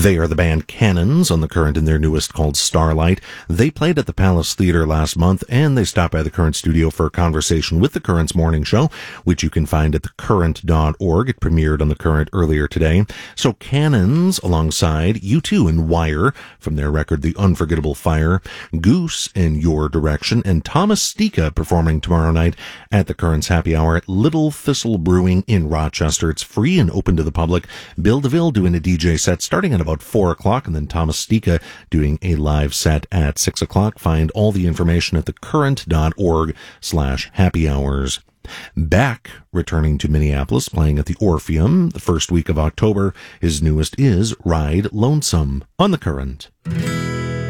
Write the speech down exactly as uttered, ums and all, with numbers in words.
They are the band Cannons on the Current in their newest called Starlight. They played at the Palace Theatre last month, and they stopped by the Current studio for a conversation with the Current's morning show, which you can find at the current dot org. It premiered on the Current earlier today. So Cannons alongside U two and Wire from their record The Unforgettable Fire, Goose in Your Direction, and Thomas Stika performing tomorrow night at the Current's Happy Hour at Little Thistle Brewing in Rochester. It's free and open to the public. Bill DeVille doing a D J set starting at about four o'clock, and then Thomas Stika doing a live set at six o'clock. Find all the information at the current dot org slash happy hours. Beck, returning to Minneapolis, playing at the Orpheum the first week of October. His newest is Ride Lonesome on the Current.